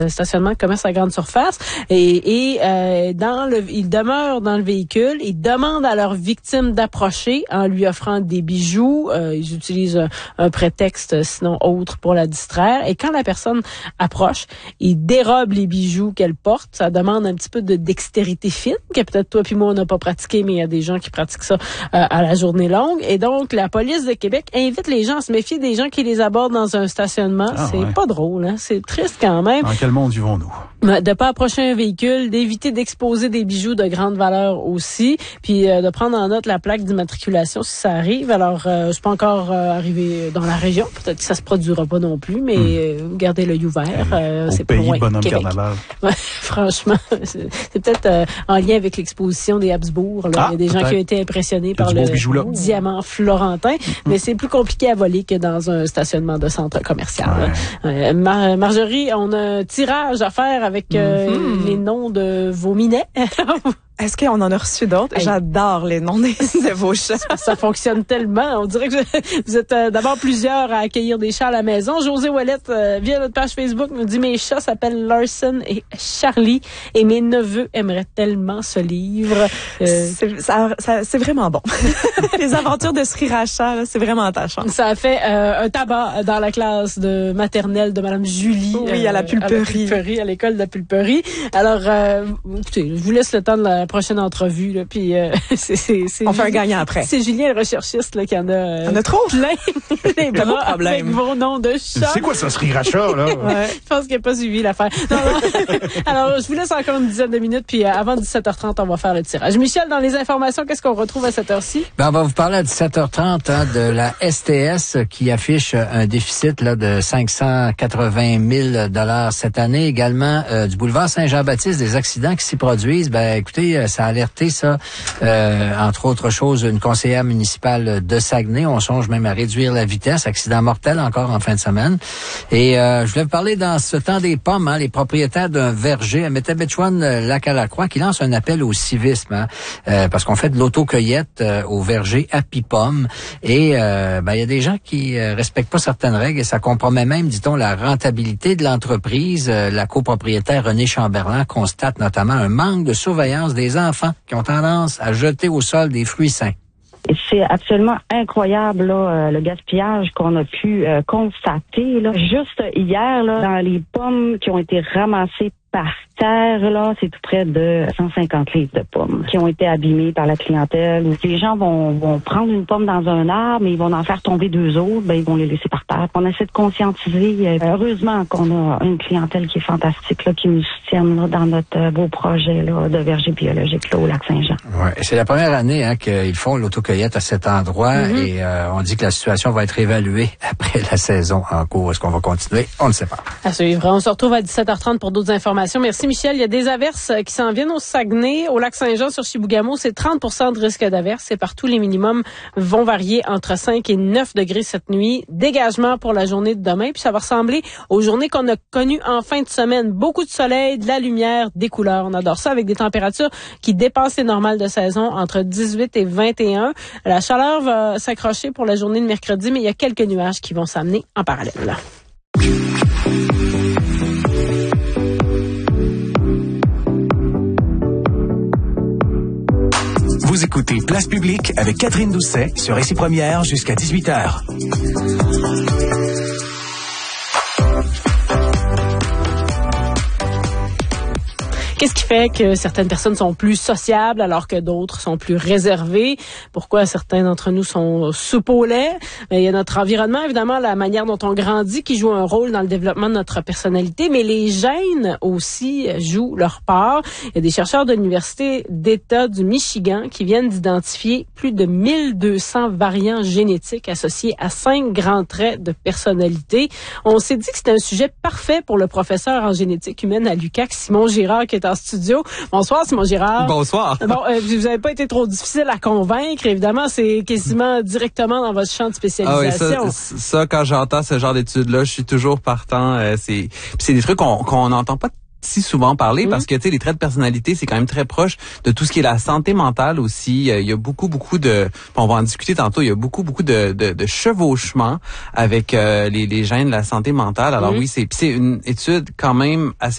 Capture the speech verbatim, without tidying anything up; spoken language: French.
stationnement de commerce à grande surface et, et euh, dans le, ils demeurent dans le véhicule, ils demandent à leur victime d'approcher en lui offrant des bijoux. Euh, ils utilisent un, un prétexte sinon autre pour la distraire. Et quand la personne approche, ils dérobent les bijoux qu'elle porte. Ça demande un petit peu de dextérité fine que peut-être toi puis moi on n'a pas pratiqué, mais il y a des gens qui pratiquent ça euh, à la journée longue. Et donc la police de Québec invite les gens à se méfier des gens qui les abordent dans un stationnement. Ah, c'est ouais. pas drôle, hein? C'est triste quand même. Dans quel monde vivons-nous? De pas approcher un véhicule, d'éviter d'exposer des bijoux de grande valeur aussi, puis euh, de prendre en note la plaque d'immatriculation si ça arrive. Alors, euh, c'est pas encore euh, arrivé dans la région, peut-être que ça se produira pas non plus, mais euh, gardez l'œil ouvert. Euh, Au c'est pays pas loin, bonhomme Québec. carnaval. Ouais, franchement, c'est, c'est peut-être euh, en lien avec l'exposition des Habsbourg. Là. Ah, Il y a des peut-être. gens qui ont été impressionnés par le diamant florentin, mm-hmm. mais c'est plus compliqué à voler que dans un stationnement de centre commercial. Ouais. Euh, Mar- Marjorie, on a un tirage à faire avec euh, mm-hmm. les noms de vos minets. Est-ce qu'on en a reçu d'autres? Hey. J'adore les noms des, de vos chats. Ça fonctionne tellement. On dirait que je, vous êtes euh, d'abord plusieurs à accueillir des chats à la maison. José Ouellette, euh, via notre page Facebook, nous dit « Mes chats s'appellent Larson et Charlie et mes neveux aimeraient tellement ce livre. Euh, » c'est, ça, ça, c'est vraiment bon. Les aventures de Sriracha, là, c'est vraiment attachant. Ça a fait euh, un tabac dans la classe de maternelle de Madame Julie. Oui, euh, à la pulperie. À la pulperie, à l'école de la pulperie. Alors, euh, écoutez, je vous laisse le temps de la prochaine entrevue, là, puis euh, c'est, c'est, c'est on fait un gagnant après. C'est Julien le recherchiste là qui en a. Euh, on a trop plein les bras avec vos noms de chats. C'est quoi ça, Sriracha là? Ouais, je pense qu'il n'a pas suivi l'affaire. Non, non. Alors, je vous laisse encore une dizaine de minutes, puis euh, avant dix-sept heures trente, on va faire le tirage. Michel, dans les informations, qu'est-ce qu'on retrouve à cette heure-ci? Ben, on va vous parler à dix-sept heures trente hein, de la S T S qui affiche un déficit là de cinq cent quatre-vingt mille dollars cette année. Également euh, du boulevard Saint-Jean-Baptiste, des accidents qui s'y produisent. Ben, écoutez, ça a alerté ça, euh, entre autres choses, une conseillère municipale de Saguenay. On songe même à réduire la vitesse. Accident mortel encore en fin de semaine. Et euh, je voulais vous parler dans ce temps des pommes, hein, les propriétaires d'un verger à Métabetchouan-Lac-à-la-Croix qui lancent un appel au civisme, hein, euh, parce qu'on fait de l'autocueillette euh, au verger Happy Pomme. Et euh, ben, il y a des gens qui euh, respectent pas certaines règles et ça compromet même, dit-on, la rentabilité de l'entreprise. Euh, la copropriétaire Renée Chamberlain constate notamment un manque de surveillance des enfants qui ont tendance à jeter au sol des fruits sains. C'est absolument incroyable là, euh, le gaspillage qu'on a pu euh, constater. Là. Juste hier, là, dans les pommes qui ont été ramassées par terre, là, c'est tout près de cent cinquante livres de pommes qui ont été abîmées par la clientèle. Les gens vont, vont prendre une pomme dans un arbre, mais ils vont en faire tomber deux autres, ben ils vont les laisser par terre. On essaie de conscientiser. Heureusement qu'on a une clientèle qui est fantastique, là, qui nous soutienne là, dans notre euh, beau projet là, de verger biologique là, au Lac-Saint-Jean. Ouais, c'est la première année hein, qu'ils font l'autocueillette à cet endroit mm-hmm. et euh, on dit que la situation va être évaluée après la saison en cours. Est-ce qu'on va continuer? On ne sait pas. À suivre. On se retrouve à dix-sept heures trente pour d'autres informations. Merci Michel. Il y a des averses qui s'en viennent au Saguenay, au Lac-Saint-Jean, sur Chibougamau. C'est trente pour cent de risque d'averse. Et partout, les minimums vont varier entre cinq et neuf degrés cette nuit. Dégagement pour la journée de demain. Puis ça va ressembler aux journées qu'on a connues en fin de semaine. Beaucoup de soleil, de la lumière, des couleurs. On adore ça avec des températures qui dépassent les normales de saison entre dix-huit et vingt et un. La chaleur va s'accrocher pour la journée de mercredi, mais il y a quelques nuages qui vont s'amener en parallèle. Vous écoutez Place Publique avec Catherine Doucet sur Récit Première jusqu'à dix-huit heures. Qu'est-ce qui fait que certaines personnes sont plus sociables alors que d'autres sont plus réservées? Pourquoi certains d'entre nous sont soupe au lait? Il y a notre environnement, évidemment, la manière dont on grandit qui joue un rôle dans le développement de notre personnalité, mais les gènes aussi jouent leur part. Il y a des chercheurs de l'Université d'État du Michigan qui viennent d'identifier plus de mille deux cents variants génétiques associés à cinq grands traits de personnalité. On s'est dit que c'était un sujet parfait pour le professeur en génétique humaine à l'U Q A C, Simon Girard, qui est en studio. Bonsoir, Simon Girard. Bonsoir. Bon, euh, vous n'avez pas été trop difficile à convaincre. Évidemment, c'est quasiment directement dans votre champ de spécialisation. Ah oui, ça, ça quand j'entends ce genre d'études-là, je suis toujours partant. Euh, c'est, c'est des trucs qu'on qu'on n'entend pas si souvent parler, mmh. parce que tu sais, les traits de personnalité, c'est quand même très proche de tout ce qui est la santé mentale aussi. Il y a beaucoup, beaucoup de, on va en discuter tantôt, il y a beaucoup, beaucoup de, de, de chevauchements avec euh, les, les gènes de la santé mentale. Alors mmh. oui, c'est, c'est une étude quand même assez